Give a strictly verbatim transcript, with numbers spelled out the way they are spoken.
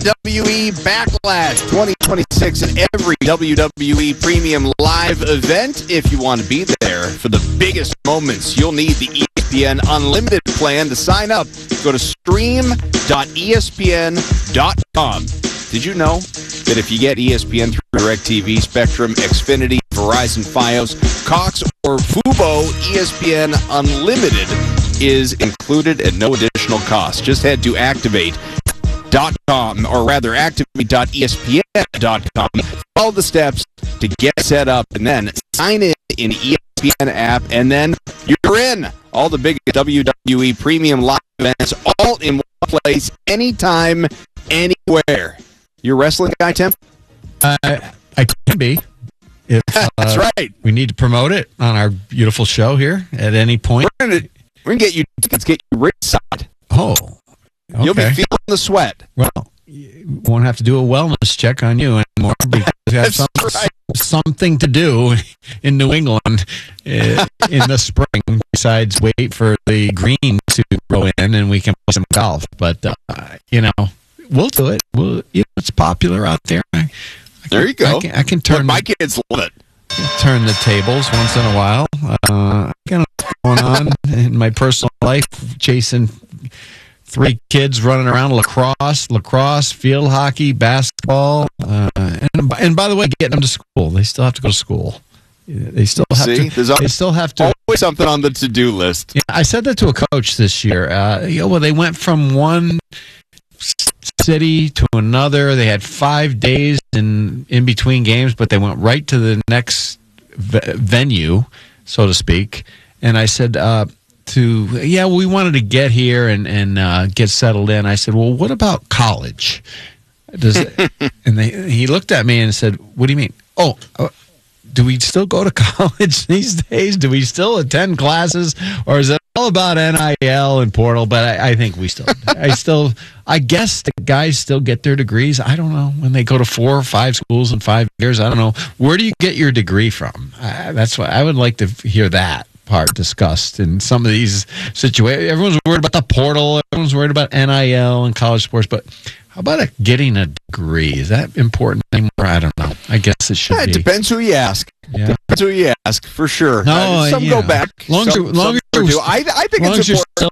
W W E Backlash twenty twenty-six and every W W E Premium Live event. If you want to be there for the biggest moments, you'll need the E S P N Unlimited plan. To sign up, go to stream dot E S P N dot com. Did you know that if you get E S P N through DirecTV, Spectrum, Xfinity, Verizon, Fios, Cox, or Fubo, E S P N Unlimited is included at no additional cost? Just head to activate dot com, or rather activate dot E S P N dot com. Follow the steps to get set up, and then sign in in the E S P N app, and then you're in. All the big W W E Premium Live events, all in one place, anytime, anywhere. You're a wrestling guy, Tim? Uh, I can be. If, uh, That's right. We need to promote it on our beautiful show here at any point. We're going we're to get you tickets, get you ringside. Oh, okay. You'll be feeling the sweat. Well, you won't have to do a wellness check on you anymore because you have some, right. something to do in New England uh, in the spring besides wait for the green to grow in and we can play some golf. But, uh, you know, we'll do it. We'll, you know, it's popular out there. I, I can, there you go. I can, I can turn my kids love it. Turn the tables once in a while. Uh, I got going on in my personal life, chasing three kids running around lacrosse, lacrosse, field hockey, basketball, uh, and and by the way, getting them to school. They still have to go to school. They still have See, to. There's they still have to. Always something on the to-do list. Yeah, I said that to a coach this year. Uh, you know, well, they went from one city to another. They had five days in in between games, but they went right to the next v- venue, so to speak. And I said uh, to, yeah, we wanted to get here and and uh, get settled in. I said, well, what about college? Does it? And they, he looked at me and said, what do you mean? Oh. Uh, Do we still go to college these days? Do we still attend classes, or is it all about N I L and portal? But I, I think we still, I still, I guess the guys still get their degrees. I don't know, when they go to four or five schools in five years. I don't know. Where do you get your degree from? Uh, that's what I would like to hear that part discussed in some of these situations. Everyone's worried about the portal. Everyone's worried about N I L and college sports, but how about a, getting a degree? Is that important anymore? I don't know. I guess it should yeah, be. It depends who you ask. Yeah. Depends who you ask, for sure. No, uh, some yeah. go back. Long some, as, long some as do. I, I think long it's as you're important.